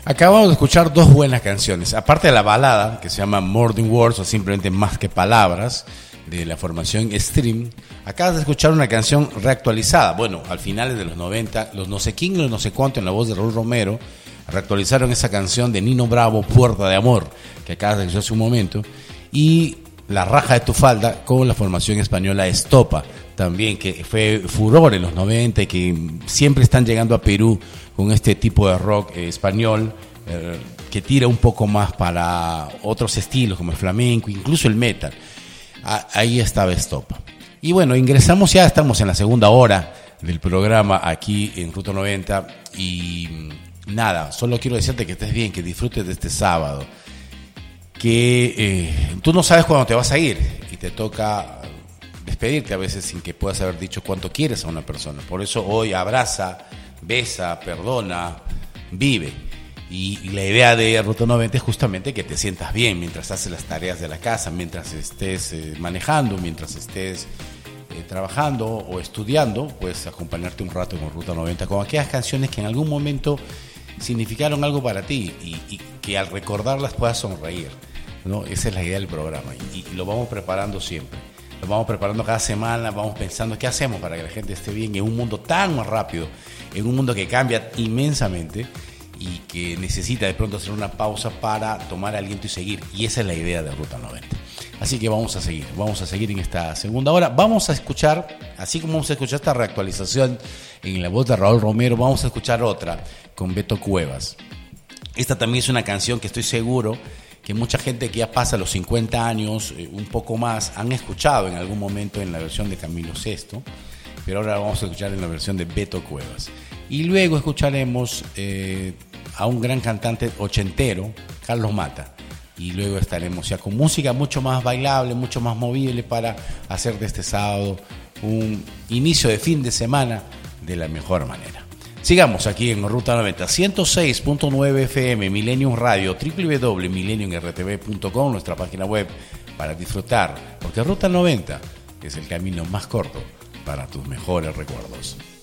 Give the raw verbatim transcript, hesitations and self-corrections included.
Acabamos de escuchar dos buenas canciones, aparte de la balada que se llama More Than Words o simplemente Más que Palabras, de la formación Stream. Acabas de escuchar una canción reactualizada, bueno, al finales de los noventa, los no sé quién, los no sé cuánto, en la voz de Raúl Romero, reactualizaron esa canción de Nino Bravo, Puerta de Amor, que acabas de escuchar hace un momento, y La Raja de tu Falda con la formación española Estopa, también, que fue furor en los noventa y que siempre están llegando a Perú con este tipo de rock eh, español, eh, que tira un poco más para otros estilos como el flamenco, incluso el metal. Ah, ahí estaba Estopa. Y bueno, ingresamos, ya estamos en la segunda hora del programa aquí en Ruta noventa y nada, solo quiero decirte que estés bien, que disfrutes de este sábado, que eh, tú no sabes cuándo te vas a ir y te toca despedirte a veces sin que puedas haber dicho cuánto quieres a una persona. Por eso hoy abraza, besa, perdona, vive. Y, y la idea de Ruta noventa es justamente que te sientas bien mientras haces las tareas de la casa, mientras estés eh, manejando, mientras estés eh, trabajando o estudiando, puedes acompañarte un rato con Ruta noventa con aquellas canciones que en algún momento significaron algo para ti y, y que al recordarlas puedas sonreír, ¿no? Esa es la idea del programa y, y lo vamos preparando siempre. Lo vamos preparando cada semana, vamos pensando qué hacemos para que la gente esté bien en un mundo tan más rápido, en un mundo que cambia inmensamente y que necesita de pronto hacer una pausa para tomar aliento y seguir. Y esa es la idea de Ruta noventa. Así que vamos a seguir, vamos a seguir en esta segunda hora. Vamos a escuchar, así como vamos a escuchar esta reactualización en la voz de Raúl Romero, vamos a escuchar otra con Beto Cuevas. Esta también es una canción que estoy seguro que mucha gente que ya pasa los cincuenta años, eh, un poco más, han escuchado en algún momento en la versión de Camilo Sesto, pero ahora vamos a escuchar en la versión de Beto Cuevas. Y luego escucharemos eh, a un gran cantante ochentero, Carlos Mata. Y luego estaremos ya con música mucho más bailable, mucho más movible para hacer de este sábado un inicio de fin de semana de la mejor manera. Sigamos aquí en Ruta noventa, ciento seis punto nueve F M, Millennium Radio, doble u doble u doble u punto millennium r t v punto com, nuestra página web para disfrutar, porque Ruta noventa es el camino más corto para tus mejores recuerdos.